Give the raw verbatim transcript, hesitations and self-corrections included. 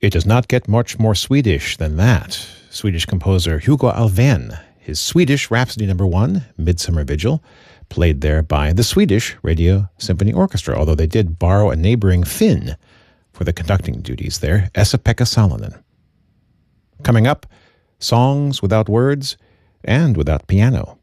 It does not get much more Swedish than that. Swedish composer Hugo Alfvén, his Swedish Rhapsody Number One, Midsummer Vigil, played there by the Swedish Radio Symphony Orchestra, although they did borrow a neighboring Finn for the conducting duties there, Esa-Pekka Salonen. Coming up, songs without words and without piano.